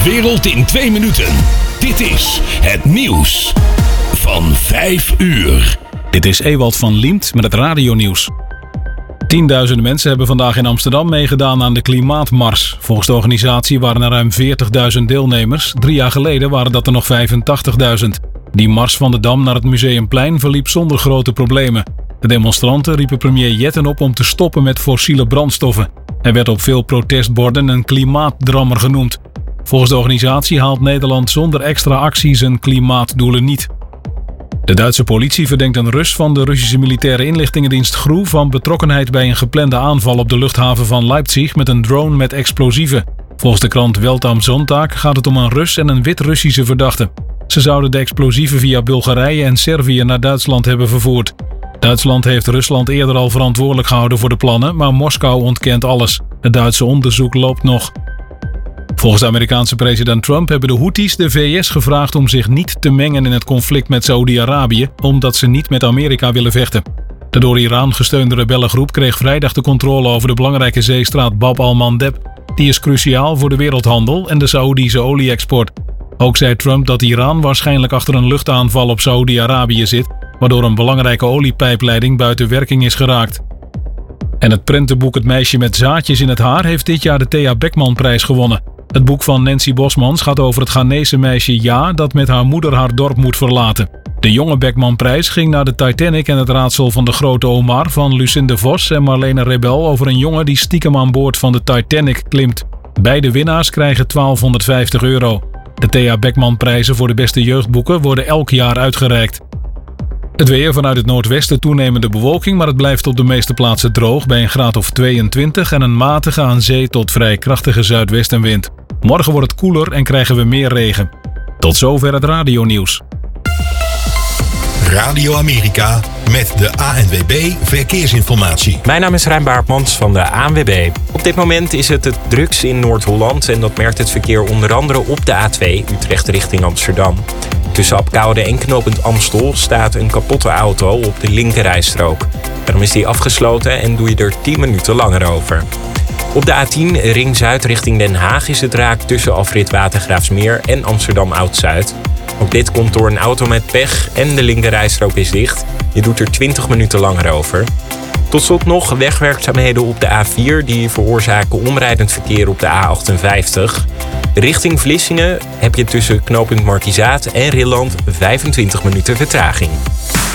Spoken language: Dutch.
wereld in 2 minuten. Dit is het nieuws van 5 uur. Dit is Ewald van Liemt met het radionieuws. Tienduizenden mensen hebben vandaag in Amsterdam meegedaan aan de Klimaatmars. Volgens de organisatie waren er ruim 40.000 deelnemers. 3 jaar geleden waren dat er nog 85.000. Die mars van de Dam naar het Museumplein verliep zonder grote problemen. De demonstranten riepen premier Jetten op om te stoppen met fossiele brandstoffen. Hij werd op veel protestborden een klimaatdrammer genoemd. Volgens de organisatie haalt Nederland zonder extra actie zijn klimaatdoelen niet. De Duitse politie verdenkt een Rus van de Russische militaire inlichtingendienst GRU van betrokkenheid bij een geplande aanval op de luchthaven van Leipzig met een drone met explosieven. Volgens de krant Welt am Sonntag gaat het om een Rus en een Wit-Russische verdachte. Ze zouden de explosieven via Bulgarije en Servië naar Duitsland hebben vervoerd. Duitsland heeft Rusland eerder al verantwoordelijk gehouden voor de plannen, maar Moskou ontkent alles. Het Duitse onderzoek loopt nog. Volgens de Amerikaanse president Trump hebben de Houthis de VS gevraagd om zich niet te mengen in het conflict met Saoedi-Arabië, omdat ze niet met Amerika willen vechten. De door Iran gesteunde rebellengroep kreeg vrijdag de controle over de belangrijke zeestraat Bab al-Mandeb. Die is cruciaal voor de wereldhandel en de Saoedische olie-export. Ook zei Trump dat Iran waarschijnlijk achter een luchtaanval op Saoedi-Arabië zit, waardoor een belangrijke oliepijpleiding buiten werking is geraakt. En het prentenboek Het meisje met zaadjes in het haar heeft dit jaar de Thea Beckman-prijs gewonnen. Het boek van Nancy Bosmans gaat over het Ghanese meisje Ja dat met haar moeder haar dorp moet verlaten. De jonge Beckman-prijs ging naar de Titanic en het raadsel van de grote Omar van Lucinde Vos en Marlene Rebel over een jongen die stiekem aan boord van de Titanic klimt. Beide winnaars krijgen €1250. De Thea Beckman-prijzen voor de beste jeugdboeken worden elk jaar uitgereikt. Het weer: vanuit het noordwesten toenemende bewolking, maar het blijft op de meeste plaatsen droog bij een graad of 22 en een matige aan zee tot vrij krachtige zuidwestenwind. Morgen wordt het koeler en krijgen we meer regen. Tot zover het radionieuws. Radio Amerika met de ANWB Verkeersinformatie. Mijn naam is Rijn Baartmans van de ANWB. Op dit moment is het drukst in Noord-Holland en dat merkt het verkeer onder andere op de A2 Utrecht richting Amsterdam. Tussen Apkoude en knooppunt Amstel staat een kapotte auto op de linkerrijstrook. Daarom is die afgesloten en doe je er 10 minuten langer over. Op de A10 Ring Zuid richting Den Haag is het raak tussen afrit Watergraafsmeer en Amsterdam Oud-Zuid. Ook dit komt door een auto met pech en de linkerrijstrook is dicht. Je doet er 20 minuten langer over. Tot slot nog wegwerkzaamheden op de A4 die veroorzaken omrijdend verkeer op de A58. Richting Vlissingen heb je tussen knooppunt Markizaat en Rilland 25 minuten vertraging.